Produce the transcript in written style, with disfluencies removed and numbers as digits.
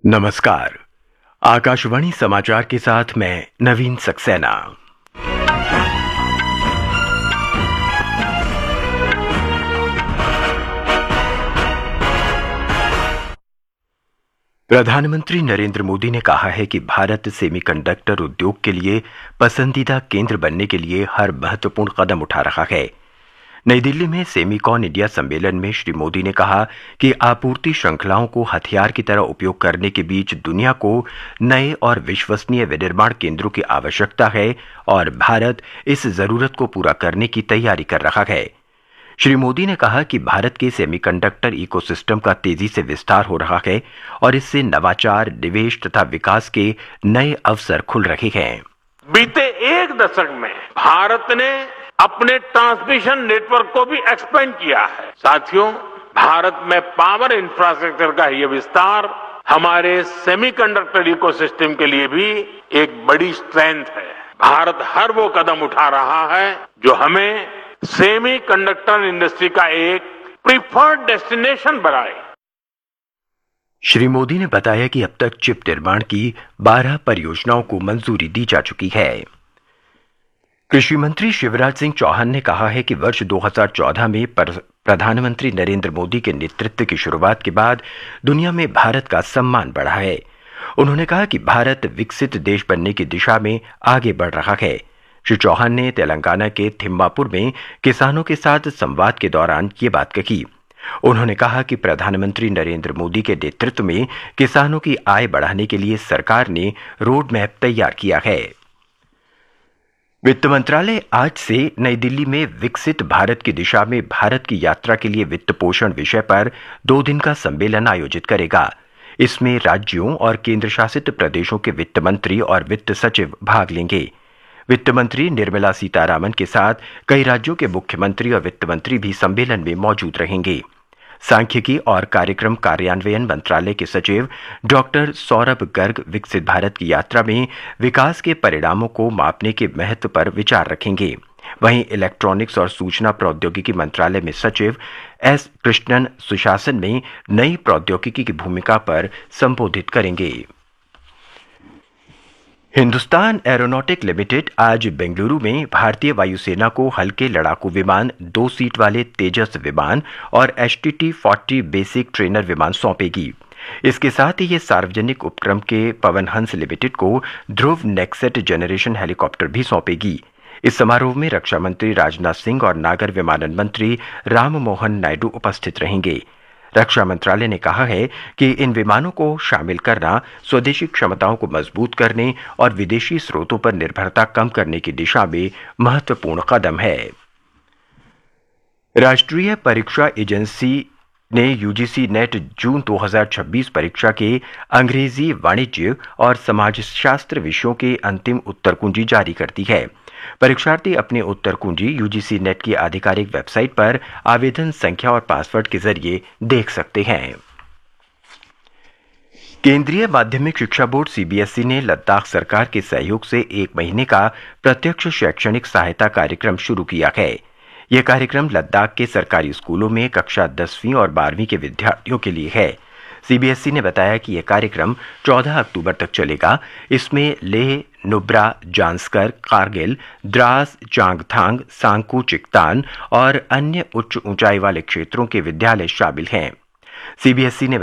नमस्कार। आकाशवाणी समाचार के साथ मैं नवीन सक्सेना। प्रधानमंत्री नरेंद्र मोदी ने कहा है कि भारत सेमीकंडक्टर उद्योग के लिए पसंदीदा केंद्र बनने के लिए हर महत्वपूर्ण कदम उठा रहा है। नई दिल्ली में सेमीकॉन इंडिया सम्मेलन में श्री मोदी ने कहा कि आपूर्ति श्रृंखलाओं को हथियार की तरह उपयोग करने के बीच दुनिया को नए और विश्वसनीय विनिर्माण केंद्रों की आवश्यकता है और भारत इस जरूरत को पूरा करने की तैयारी कर रहा है। श्री मोदी ने कहा कि भारत के सेमीकंडक्टर इकोसिस्टम का तेजी से विस्तार हो रहा है और इससे नवाचार, निवेश तथा विकास के नए अवसर खुल रहे हैं। बीते एक दशक में भारत ने अपने ट्रांसमिशन नेटवर्क को भी एक्सपेंड किया है। साथियों, भारत में पावर इंफ्रास्ट्रक्चर का यह विस्तार हमारे सेमीकंडक्टर इकोसिस्टम के लिए भी एक बड़ी स्ट्रेंथ है। भारत हर वो कदम उठा रहा है जो हमें सेमीकंडक्टर इंडस्ट्री का एक प्रीफर्ड डेस्टिनेशन बनाए। श्री मोदी ने बताया कि अब तक चिप निर्माण की 12 परियोजनाओं को मंजूरी दी जा चुकी है। कृषि मंत्री शिवराज सिंह चौहान ने कहा है कि वर्ष 2014 में प्रधानमंत्री नरेंद्र मोदी के नेतृत्व की शुरुआत के बाद दुनिया में भारत का सम्मान बढ़ा है। उन्होंने कहा कि भारत विकसित देश बनने की दिशा में आगे बढ़ रहा है। श्री चौहान ने तेलंगाना के थिम्मापुर में किसानों के साथ संवाद के दौरान ये बात कही। उन्होंने कहा कि प्रधानमंत्री नरेंद्र मोदी के नेतृत्व में किसानों की आय बढ़ाने के लिए सरकार ने रोड मैप तैयार किया है। वित्त मंत्रालय आज से नई दिल्ली में विकसित भारत की दिशा में भारत की यात्रा के लिए वित्त पोषण विषय पर 2 दिन का सम्मेलन आयोजित करेगा। इसमें राज्यों और केंद्र शासित प्रदेशों के वित्त मंत्री और वित्त सचिव भाग लेंगे। वित्त मंत्री निर्मला सीतारामन के साथ कई राज्यों के मुख्यमंत्री और वित्त मंत्री भी सम्मेलन में मौजूद रहेंगे। सांख्यिकी और कार्यक्रम कार्यान्वयन मंत्रालय के सचिव डॉक्टर सौरभ गर्ग विकसित भारत की यात्रा में विकास के परिणामों को मापने के महत्व पर विचार रखेंगे। वहीं इलेक्ट्रॉनिक्स और सूचना प्रौद्योगिकी मंत्रालय में सचिव एस कृष्णन सुशासन में नई प्रौद्योगिकी की भूमिका पर संबोधित करेंगे। हिंदुस्तान एरोनॉटिक लिमिटेड आज बेंगलुरु में भारतीय वायुसेना को हल्के लड़ाकू विमान, 2 सीट वाले तेजस विमान और HTT-40 बेसिक ट्रेनर विमान सौंपेगी। इसके साथ ही ये सार्वजनिक उपक्रम के पवन हंस लिमिटेड को ध्रुव नेक्सेट जनरेशन हेलीकॉप्टर भी सौंपेगी। इस समारोह में रक्षा मंत्री राजनाथ सिंह और नागर विमानन मंत्री राम मोहन नायडू उपस्थित रहेंगे। रक्षा मंत्रालय ने कहा है कि इन विमानों को शामिल करना स्वदेशी क्षमताओं को मजबूत करने और विदेशी स्रोतों पर निर्भरता कम करने की दिशा में महत्वपूर्ण कदम है। राष्ट्रीय परीक्षा एजेंसी ने यूजीसी नेट जून 2026 परीक्षा के अंग्रेजी, वाणिज्य और समाजशास्त्र विषयों के अंतिम उत्तर कुंजी जारी कर दी है। परीक्षार्थी अपने उत्तर कुंजी यूजीसी नेट की आधिकारिक वेबसाइट पर आवेदन संख्या और पासवर्ड के जरिए देख सकते हैं। केंद्रीय माध्यमिक शिक्षा बोर्ड सीबीएसई ने लद्दाख सरकार के सहयोग से 1 महीने का प्रत्यक्ष शैक्षणिक सहायता कार्यक्रम शुरू किया है। यह कार्यक्रम लद्दाख के सरकारी स्कूलों में कक्षा 10वीं और 12वीं के विद्यार्थियों के लिए है। सीबीएसई ने बताया कि यह कार्यक्रम 14 अक्टूबर तक चलेगा। इसमें लेह, नुब्रा, जांस्कर, कारगिल, द्रास, चांगथांग, सांगकू चिकतान और अन्य उच्च ऊंचाई वाले क्षेत्रों के विद्यालय शामिल हैं। सीबीएसई ने